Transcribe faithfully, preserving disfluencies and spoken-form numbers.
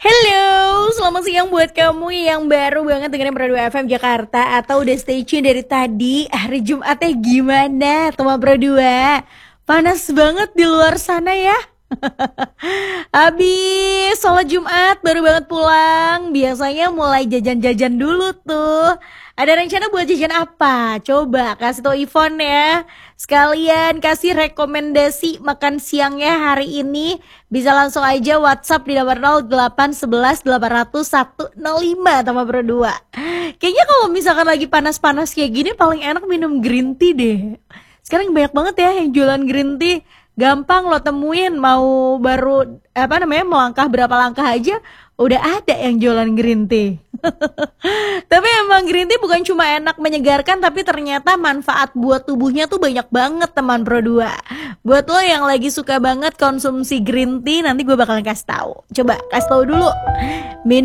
Halo, selamat siang buat kamu yang baru banget dengerin Pro dua F M Jakarta atau udah stay tune dari tadi. Hari Jumatnya gimana teman Pro dua? Panas banget di luar sana ya. Habis sholat Jumat baru banget pulang. Biasanya mulai jajan-jajan dulu tuh. Ada rencana buat jajan apa? Coba kasih tau Ivon ya. Sekalian kasih rekomendasi makan siangnya hari ini. Bisa langsung aja WhatsApp di nomor nol delapan satu satu delapan nol nol satu nol lima sama Pro dua. Kayaknya kalau misalkan lagi panas-panas kayak gini paling enak minum green tea deh. Sekarang banyak banget ya yang jualan green tea. Gampang lo temuin, mau baru apa namanya melangkah berapa langkah aja udah ada yang jualan green tea. Tapi emang green tea bukan cuma enak menyegarkan, tapi ternyata manfaat buat tubuhnya tuh banyak banget teman Pro dua. Buat lo yang lagi suka banget konsumsi green tea, nanti gue bakalan kasih tahu. Coba kasih tahu dulu.